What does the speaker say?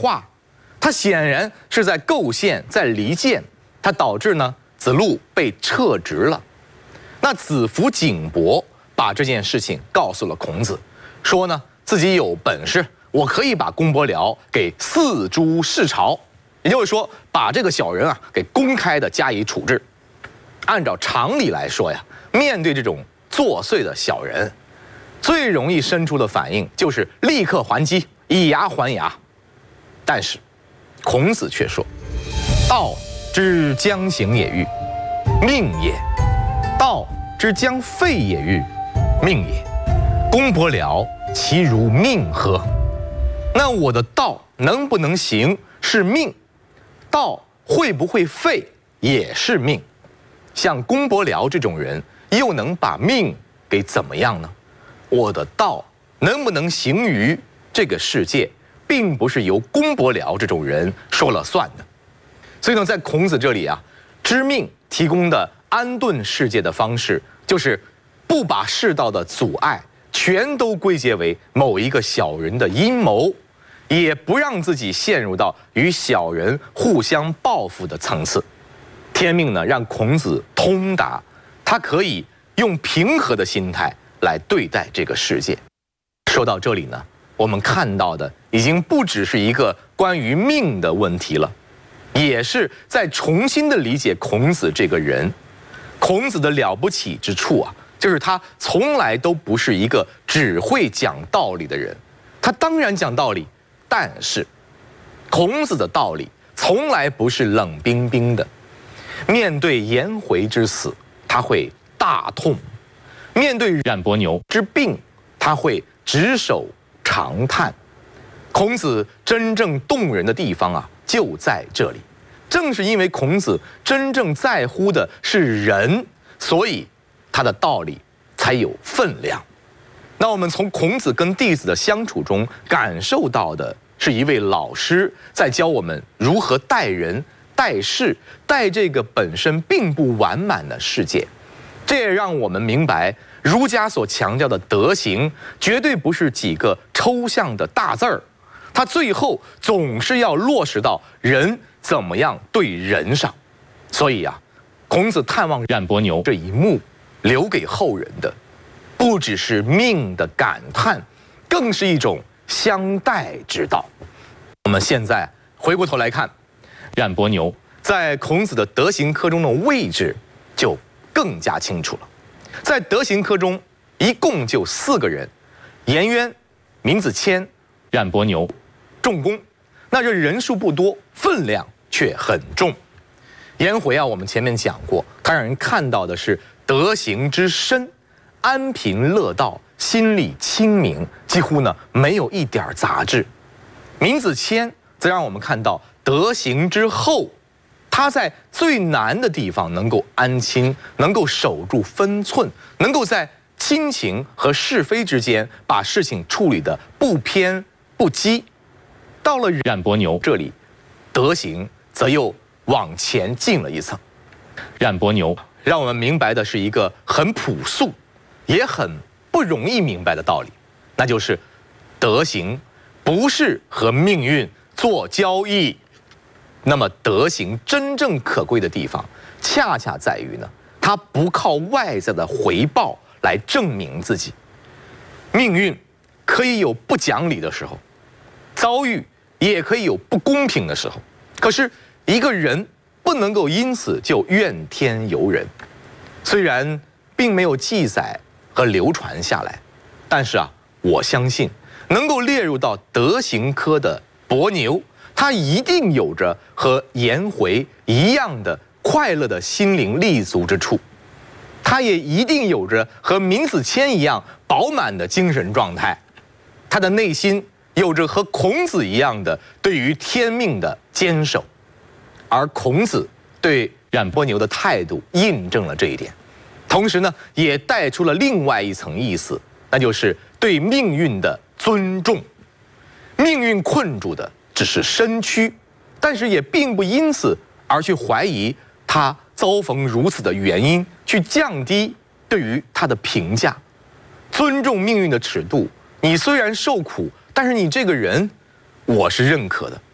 画，他显然是在构陷，在离间，他导致呢子路被撤职了。那子服景伯把这件事情告诉了孔子，说呢自己有本事，我可以把公伯僚给四诸视朝，也就是说把这个小人啊给公开的加以处置。按照常理来说呀，面对这种作祟的小人，最容易生出的反应就是立刻还击，以牙还牙。但是孔子却说：“道之将行也欲，命也；道之将废也欲，命也。公伯僚其如命何？”那我的道能不能行是命，道会不会废也是命。像公伯僚这种人，又能把命给怎么样呢？我的道能不能行于这个世界，并不是由公伯僚这种人说了算的。所以呢，在孔子这里啊，知命提供的安顿世界的方式，就是不把世道的阻碍全都归结为某一个小人的阴谋，也不让自己陷入到与小人互相报复的层次。天命呢，让孔子通达，他可以用平和的心态来对待这个世界。说到这里呢，我们看到的已经不只是一个关于命的问题了，也是在重新的理解孔子这个人。孔子的了不起之处啊，就是他从来都不是一个只会讲道理的人。他当然讲道理，但是孔子的道理从来不是冷冰冰的。面对颜回之死，他会大痛；面对冉伯牛之病，他会执手长叹。孔子真正动人的地方啊，就在这里。正是因为孔子真正在乎的是人，所以他的道理才有分量。那我们从孔子跟弟子的相处中感受到的是一位老师在教我们如何待人、待事、待这个本身并不完满的世界。这也让我们明白，儒家所强调的德行，绝对不是几个抽象的大字儿，它最后总是要落实到人怎么样对人上。所以啊，孔子探望冉伯牛这一幕，留给后人的，不只是命的感叹，更是一种相待之道。我们现在回过头来看，冉伯牛在孔子的德行科中的位置就更加清楚了。在德行科中，一共就4个人：颜渊、闵子骞、冉伯牛、仲弓。那这人数不多，分量却很重。颜回啊，我们前面讲过，他让人看到的是德行之深，安贫乐道，心理清明，几乎呢没有一点杂质。闵子骞则让我们看到德行之厚，他在最难的地方能够安亲，能够守住分寸，能够在亲情和是非之间把事情处理得不偏不激。到了冉伯牛这里，德行则又往前进了一层。冉伯牛让我们明白的是一个很朴素，也很不容易明白的道理，那就是德行不是和命运做交易。那么德行真正可贵的地方，恰恰在于呢，它不靠外在的回报来证明自己。命运可以有不讲理的时候，遭遇也可以有不公平的时候，可是一个人不能够因此就怨天尤人。虽然并没有记载和流传下来，但是啊，我相信能够列入到德行科的伯牛，他一定有着和颜回一样的快乐的心灵立足之处，他也一定有着和闵子骞一样饱满的精神状态，他的内心有着和孔子一样的对于天命的坚守。而孔子对冉伯牛的态度印证了这一点，同时呢，也带出了另外一层意思，那就是对命运的尊重。命运困住的只是身躯，但是也并不因此而去怀疑他遭逢如此的原因，去降低对于他的评价。尊重命运的尺度，你虽然受苦，但是你这个人，我是认可的。